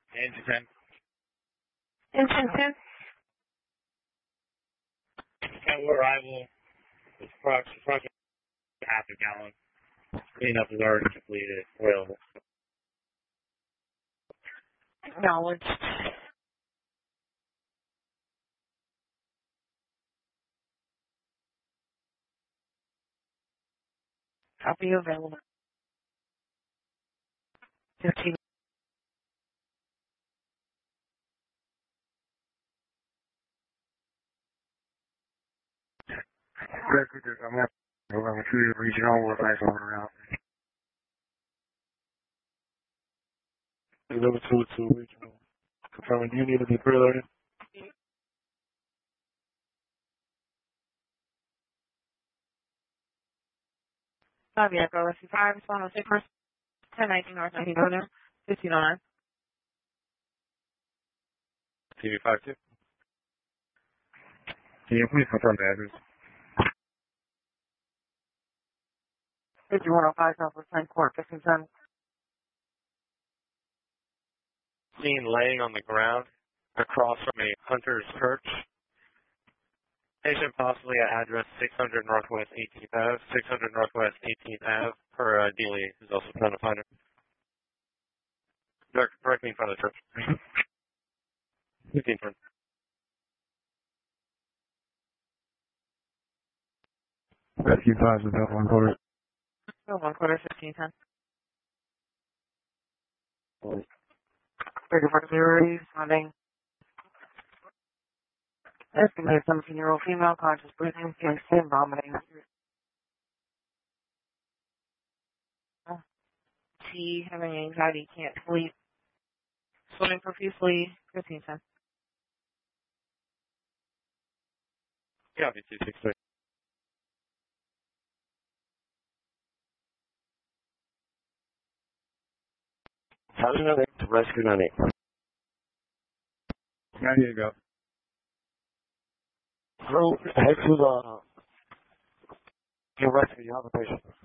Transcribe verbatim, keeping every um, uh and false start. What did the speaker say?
Engine ten. Engine ten. Total arrival is approximately half a gallon. Cleanup is already completed. Oil. Acknowledged. Copy available. fifteen. Record, I'm at November two regional with ice on around. November two to regional. Confirming, do you need to be preloaded? Five Echo S C five, respond on six ten nineteen North nineteen Northern, fifteen oh nine. T V five two. Can you please confirm the address? fifty-one oh five Southwest ninth Court, fifteen ten. Seen laying on the ground across from a hunter's perch. Patient possibly at address six hundred Northwest eighteenth Avenue, six hundred Northwest eighteenth Avenue, per uh, Dealey, who's also trying to find her. Direct, directly in front of the church. fifteen front. Rescue five is up one quarter. Oh, one quarter, fifteen ten. Thirty four zero, responding. Estimated seventeen year old female, conscious breathing, feeling sick, vomiting. T, having anxiety, can't sleep. Swimming profusely, fifteen ten. Copy two six three. Thousand to rescue ninety. ninety go. So, head to the, your rescue, you have a patient.